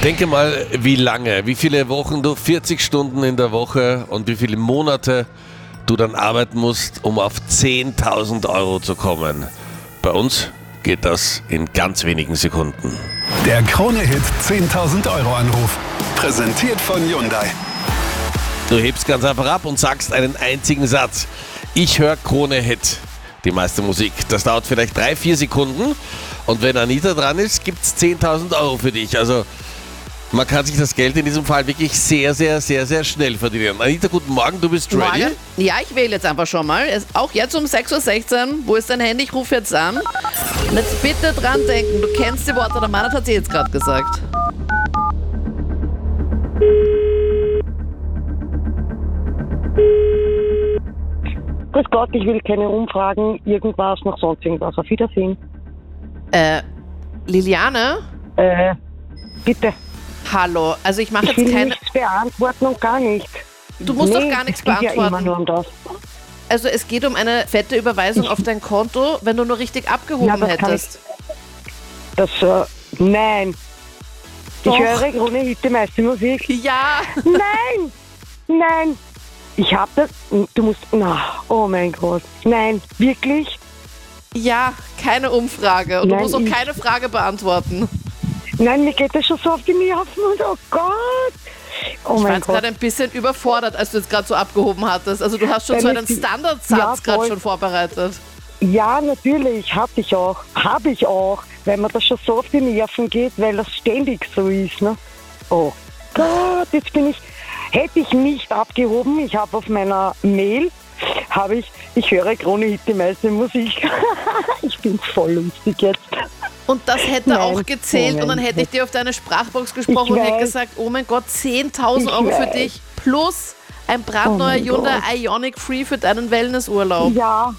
Denke mal, wie lange, wie viele Wochen du 40 Stunden in der Woche und wie viele Monate du dann arbeiten musst, um auf 10.000 Euro zu kommen. Bei uns geht das in ganz wenigen Sekunden. Der Krone-Hit 10.000 Euro Anruf. Präsentiert von Hyundai. Du hebst ganz einfach ab und sagst einen einzigen Satz. Ich höre Krone-Hit, die meiste Musik. Das dauert vielleicht 3-4 Sekunden. Und wenn Anita dran ist, gibt es 10.000 Euro für dich. Also man kann sich das Geld in diesem Fall wirklich sehr, sehr, sehr, sehr schnell verdienen. Anita, guten Morgen, du bist ready? Morgen. Ja, ich wähle jetzt einfach schon mal. Auch jetzt um 6.16 Uhr. Wo ist dein Handy? Ich rufe jetzt an. Und jetzt bitte dran denken, du kennst die Worte, der Mann hat sie jetzt gerade gesagt. Grüß Gott, ich will keine Umfragen, irgendwas, noch sonst irgendwas. Auf Wiedersehen. Liliane? Bitte. Hallo, also ich mache Ich jetzt will keine... nichts beantworten und gar nichts. Du musst doch gar nichts es geht ja immer beantworten. nur um das. Also es geht um eine fette Überweisung auf dein Konto, wenn du nur richtig abgehoben das kann hättest. Nein. Doch. Ich höre Krone-Hit, die meiste Musik. Ja, Nein. Ich hab das, du musst, oh mein Gott. Nein, wirklich? ja, keine Umfrage. Und du Nein, musst auch keine Frage beantworten. Nein, mir geht das schon so auf die Nerven und oh Gott. Oh Ich war mein jetzt Gott. gerade ein bisschen überfordert, als du jetzt gerade so abgehoben hattest. Also du hast schon so Weil einen es- Standardsatz Ja, gerade voll. schon vorbereitet. Ja, natürlich, habe ich auch, weil mir das schon so auf die Nerven geht, weil das ständig so ist, ne? Oh Gott, hätte ich nicht abgehoben, ich habe auf meiner Mail, ich höre Krone-Hit, die meiste Musik. Ich bin voll lustig jetzt. Und das hätte Nein, auch gezählt nein, und dann hätte ich dir auf deine Sprachbox gesprochen Ich und hätte weiß. gesagt, oh mein Gott, 10.000 Ich Euro für weiß. dich plus ein brandneuer Oh mein Hyundai Gott. Ioniq Free für deinen Wellnessurlaub. Ja,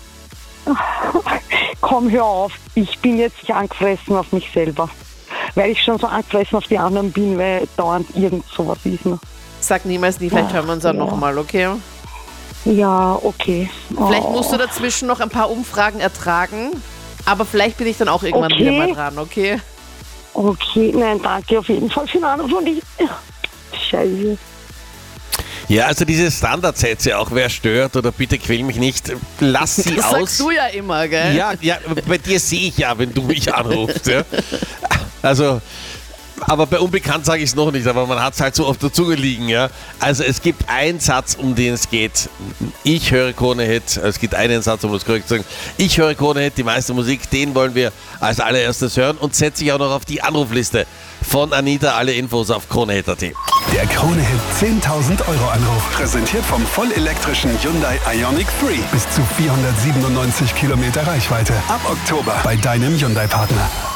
komm, hör auf, ich bin jetzt angefressen auf mich selber, weil ich schon so angefressen auf die anderen bin, weil dauernd irgend sowas ist, ne? Sag niemals nie, vielleicht hören wir uns dann ja. nochmal, okay? Ja, okay. Vielleicht musst du dazwischen noch ein paar Umfragen ertragen, aber vielleicht bin ich dann auch irgendwann Okay. wieder mal dran, okay? Okay, nein, danke auf jeden Fall für den Anruf und Scheiße. Ja, also diese Standardsätze, auch wer stört oder bitte quäl mich nicht, lass sie Das aus. sagst du ja immer, gell? Ja, bei dir sehe ich ja, wenn du mich anrufst. Ja. Also, aber bei Unbekannt sage ich es noch nicht, aber man hat es halt so auf der Zunge liegen. Ja. Also es gibt einen Satz, um den es geht. Ich höre Krone-Hit. Es gibt einen Satz, um das korrekt zu sagen. Ich höre Krone-Hit, die meiste Musik, den wollen wir als allererstes hören und setze ich auch noch auf die Anrufliste von Anita. Alle Infos auf kronehit.at. Der Krone-Hit 10.000 Euro Anruf. Präsentiert vom vollelektrischen Hyundai Ioniq 3. Bis zu 497 Kilometer Reichweite. Ab Oktober bei deinem Hyundai-Partner.